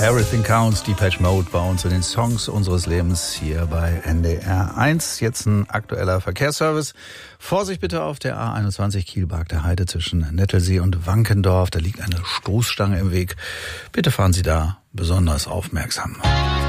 Everything Counts, Depeche Mode bei uns in den Songs unseres Lebens hier bei NDR 1. Jetzt ein aktueller Verkehrsservice. Vorsicht bitte auf der A21 Kielbark der Heide zwischen Nettelsee und Wankendorf. Da liegt eine Stoßstange im Weg. Bitte fahren Sie da besonders aufmerksam.